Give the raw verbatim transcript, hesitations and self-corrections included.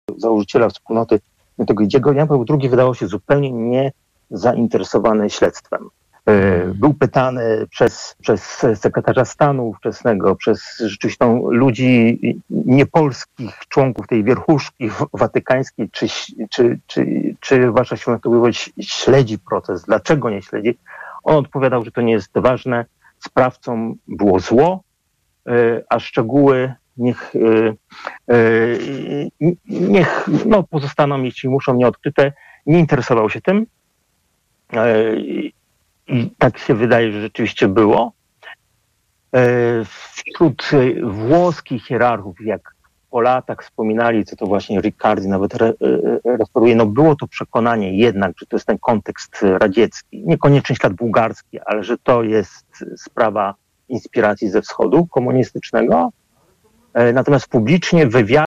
założyciela wspólnoty tego Idziego, Jan Paweł drugi wydawał się zupełnie niezainteresowany śledztwem. Był pytany przez, przez sekretarza stanu ówczesnego, przez rzeczywiście ludzi niepolskich, członków tej wierchuszki watykańskiej, czy, czy, czy, czy wasza świątobliwość śledzi proces, dlaczego nie śledzi. On odpowiadał, że to nie jest ważne, sprawcą było zło, a szczegóły niech, niech no, pozostaną, jeśli muszą, nieodkryte. Nie interesował się tym. I tak się wydaje, że rzeczywiście było. Wśród włoskich hierarchów, jak po latach wspominali, co to właśnie Riccardi nawet re, referuje, no było to przekonanie jednak, że to jest ten kontekst radziecki, niekoniecznie ślad bułgarski, ale że to jest sprawa inspiracji ze wschodu komunistycznego. Natomiast publicznie wywiad